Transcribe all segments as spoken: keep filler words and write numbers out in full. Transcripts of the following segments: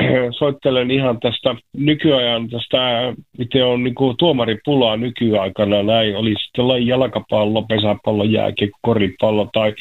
soittelen ihan tästä nykyajan, tästä, miten on niin kuin tuomaripulaa nykyaikana. Näin oli sitten laji jalkapallo, pesäpallo, jääkiekko, koripallo tai,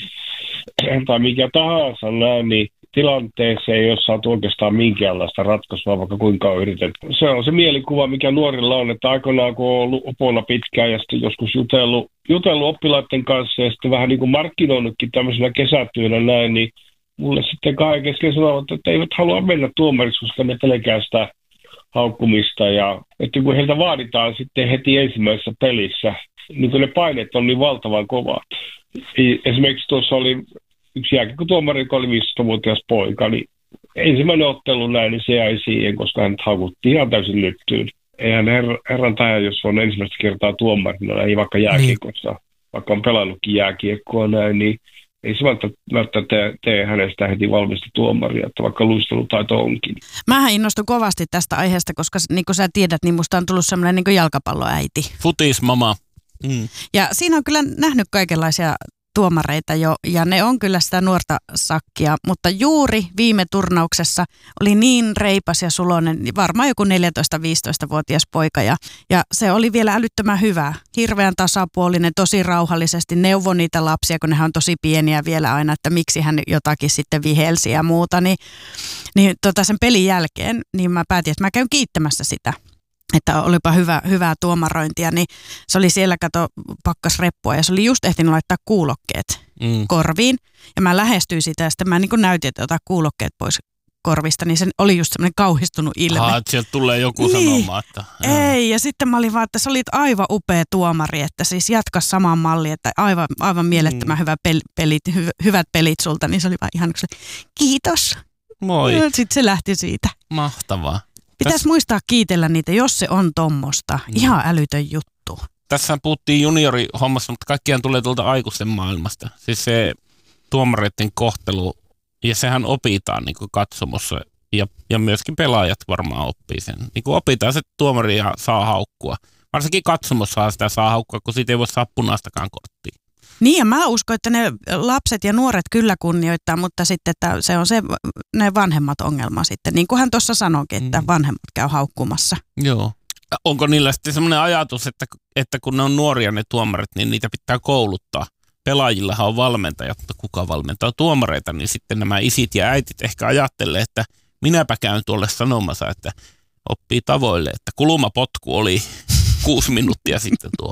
tai mikä tahansa näin, niin tilanteeseen ei ole saatu oikeastaan minkäänlaista ratkaisua, vaikka kuinka on yritetty. Se on se mielikuva, mikä nuorilla on, että aikoinaan kun on ollut opona pitkään ja sitten joskus jutellut, jutellut oppilaiden kanssa ja sitten vähän niin kuin markkinoinutkin tämmöisenä kesätyönä näin, niin mulle sitten kahden kesken sanovat, että eivät halua mennä tuomariksi, koska ne pelkää sitä haukkumista. Ja että kun heiltä vaaditaan sitten heti ensimmäisessä pelissä, niin kun ne paineet on niin valtavan kovat. Esimerkiksi tuossa oli yksi jääkiekkotuomari, joka oli viisitoistavuotias poika, niin ensimmäinen ottelu näin, niin se jäi siihen, koska hän haukuttiin ihan täysin lyttyyn. Eihän her- herran tajan, jos on ensimmäistä kertaa tuomarina, ei vaikka jääkiekossa, niin. Vaikka on pelannutkin jääkiekkoa näin, niin ei se välttämättä tee, tee hänestä heti valmista tuomaria, että vaikka luistelutaito onkin. Mähän innostun kovasti tästä aiheesta, koska niin kuin sä tiedät, niin musta on tullut semmoinen niin kuin jalkapalloäiti. Futismama. Mm. Ja siinä on kyllä nähnyt kaikenlaisia tuomareita jo, ja ne on kyllä sitä nuorta sakkia, mutta juuri viime turnauksessa oli niin reipas ja suloinen, varmaan joku neljätoista-viisitoistavuotias poika, ja, ja se oli vielä älyttömän hyvä, hirveän tasapuolinen, tosi rauhallisesti, neuvoi niitä lapsia, kun nehän on tosi pieniä vielä aina, että miksi hän jotakin sitten vihelsi ja muuta, niin, niin tota sen pelin jälkeen, niin mä päätin, että mä käyn kiittämässä sitä. Että olipa hyvä, hyvää tuomarointia, niin se oli siellä, kato, pakkas reppua ja se oli just ehtinyt laittaa kuulokkeet mm. korviin. Ja mä lähestyin sitä ja sitten mä niin kuin näytin, että ota kuulokkeet pois korvista, niin se oli just semmoinen kauhistunut ilme. Aha, että sieltä tulee joku niin. sanomaan, että... Ei, ja sitten mä olin vaan, että sä olit aivan upea tuomari, että siis jatka samaan malliin, että aivan, aivan mielettömän mm. hyvä pel, pelit, hy, hyvät pelit sulta, niin se oli vaan ihan kiitos. Moi. Sitten se lähti siitä. Mahtavaa. Pitäisi Täs... muistaa kiitellä niitä, jos se on tommosta. Mm. Ihan älytön juttu. Tässä puhuttiin juniorihommassa, mutta kaikkiaan tulee tuolta aikuisten maailmasta. Siis se tuomareiden kohtelu, ja sehän opitaan niin kuin katsomossa, ja, ja myöskin pelaajat varmaan oppii sen. Niin kuin opitaan se, että tuomaria saa haukkua. Varsinkin katsomossa sitä saa haukkua, kun siitä ei voi saa punaistakaan korttia. Niin, ja mä uskon, että ne lapset ja nuoret kyllä kunnioittaa, mutta sitten että se on se, ne vanhemmat ongelma sitten. Niin kuin hän tuossa sanoikin, että vanhemmat käy haukkumassa. Joo. Onko niillä sitten semmoinen ajatus, että, että kun ne on nuoria ne tuomarit, niin niitä pitää kouluttaa? Pelaajillahan on valmentajat, mutta kuka valmentaa tuomareita, niin sitten nämä isit ja äitit ehkä ajattelee, että minäpä käyn tuolle sanomassa, että oppii tavoille, että kulmapotku oli kuusi minuuttia sitten tuo.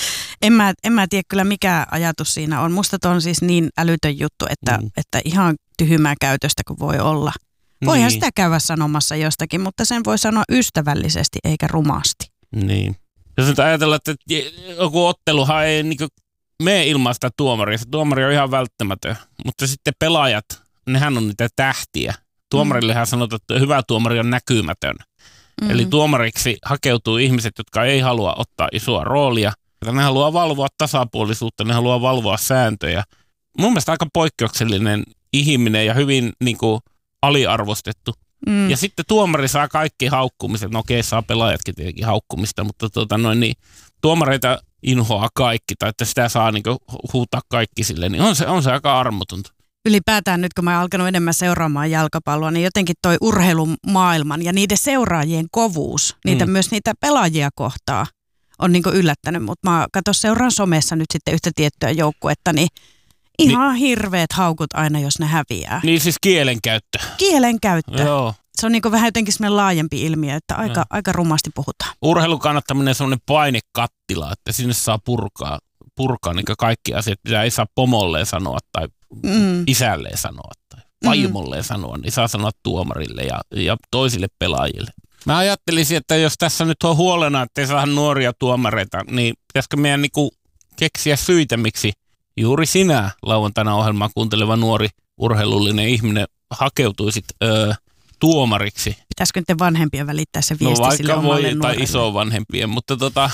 En mä, en mä tiedä kyllä mikä ajatus siinä on. Musta tuo on siis niin älytön juttu, että, mm. että ihan tyhmää käytöstä kuin voi olla. Voihan niin. Sitä käydä sanomassa jostakin, mutta sen voi sanoa ystävällisesti eikä rumasti. Niin. Jos nyt ajatellaan, että joku otteluhan ei niin mene ilman sitä tuomaria. Se tuomari on ihan välttämätön, mutta sitten pelaajat, nehän on niitä tähtiä. Tuomarillehän mm. sanotaan, että hyvä tuomari on näkymätön. Mm. Eli tuomariksi hakeutuu ihmiset, jotka ei halua ottaa isoa roolia. Ne haluaa valvoa tasapuolisuutta, ne haluaa valvoa sääntöjä. Mun mielestä aika poikkeuksellinen ihminen ja hyvin niin kuin, aliarvostettu. Mm. Ja sitten tuomari saa kaikki haukkumiset. No okei, saa pelaajatkin tietenkin haukkumista, mutta tuota, noin, niin, tuomareita inhoaa kaikki, tai että sitä saa niin kuin, huutaa kaikki sille, niin on se, on se aika armotonta. Ylipäätään nyt, kun mä oon alkanut enemmän seuraamaan jalkapalloa, niin jotenkin toi urheilumaailman ja niiden seuraajien kovuus, niitä mm. myös niitä pelaajia kohtaa, on niin kuin yllättänyt. Mutta mä katson seuraan somessa nyt sitten yhtä tiettyä joukkuetta, niin ihan Ni- hirveät haukut aina, jos ne häviää. Niin siis kielenkäyttö. Kielenkäyttö. Joo. Se on niin kuin vähän jotenkin semmoinen laajempi ilmiö, että aika, aika rumasti puhutaan. Urheilun kannattaminen on semmoinen painekattila, että sinne saa purkaa, purkaa niin kaikki asiat, mitä ei saa pomolleen sanoa tai mm. isälleen sanoa tai vaimolleen mm. sanoa, niin saa sanoa tuomarille ja, ja toisille pelaajille. Mä ajattelisin, että jos tässä nyt on huolena, että ei saa nuoria tuomareita, niin pitäisikö meidän niinku keksiä syitä, miksi juuri sinä lauantaina ohjelmaa kuunteleva nuori urheilullinen ihminen hakeutuisit öö, tuomariksi. Pitäisikö nyt vanhempien välittää se viesti no, sille omalle voi, nuorelle? Tai isovanhempien, mutta tota,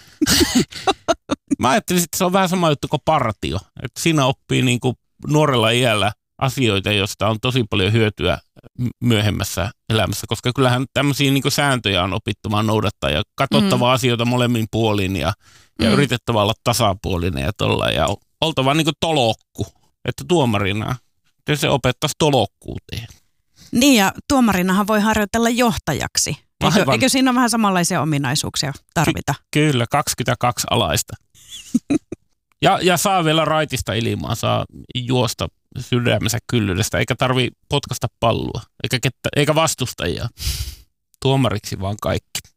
mä ajattelisin, että se on vähän sama juttu kuin partio. Että siinä oppii niinku nuorella iällä asioita, joista on tosi paljon hyötyä myöhemmässä elämässä, koska kyllähän tämmöisiä niin kuin sääntöjä on opittavaa noudattaa ja katsottava mm. asioita molemmin puolin ja, ja mm. yritettävä olla tasapuolinen ja tolla ja oltava niin kuin tolokku, että tuomarina se opettaisi tolokkuuteen. Niin ja tuomarinahan voi harjoitella johtajaksi. Eikö, eikö siinä ole vähän samanlaisia ominaisuuksia tarvita? Ky- kyllä, kaksikymmentäkaksi alaista. ja, ja saa vielä raitista ilmaa, saa juosta sydämensä kyllyydestä, eikä tarvi potkasta palloa, eikä, kettä, eikä vastustajia. Tuomariksi vaan kaikki.